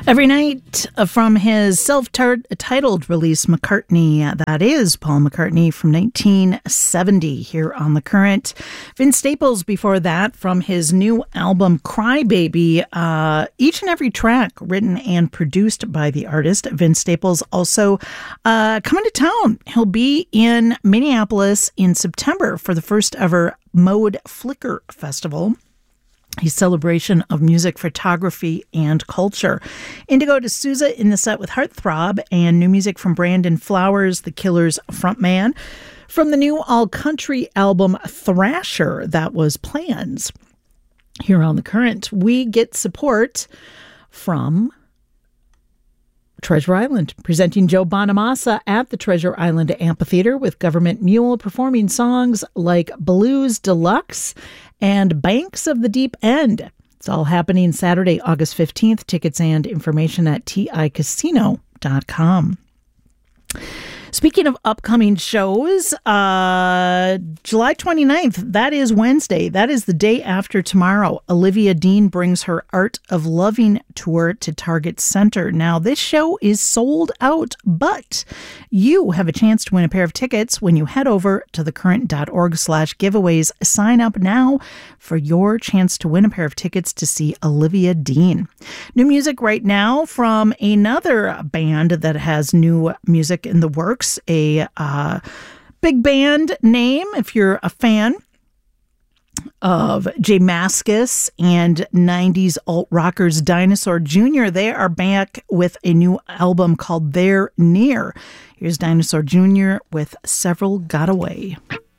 Every night from his self-titled release, McCartney, that is Paul McCartney from 1970 here on The Current. Vince Staples before that from his new album, Cry Baby. Each and every track written and produced by the artist. Vince Staples also coming to town. He'll be in Minneapolis in September for the first ever Mode Flicker Festival, a celebration of music, photography, and culture. Indigo D'Souza in the set with Heartthrob, and new music from Brandon Flowers, The Killers frontman. From the new all-country album Thrasher, that was Plans. Here on The Current, we get support from Treasure Island, presenting Joe Bonamassa at the Treasure Island Amphitheater with Government Mule performing songs like Blues Deluxe and Banks of the Deep End. It's all happening Saturday, August 15th. Tickets and information at ticasino.com. Speaking of upcoming shows, July 29th, that is Wednesday. That is the day after tomorrow. Olivia Dean brings her Art of Loving tour to Target Center. Now, this show is sold out, but you have a chance to win a pair of tickets when you head over to thecurrent.org/giveaways. Sign up now for your chance to win a pair of tickets to see Olivia Dean. New music right now from another band that has new music in the works. A big band name, if you're a fan of J Mascis and 90s alt rockers Dinosaur Jr., they are back with a new album called They're Near. Here's Dinosaur Jr. with Several Got Away.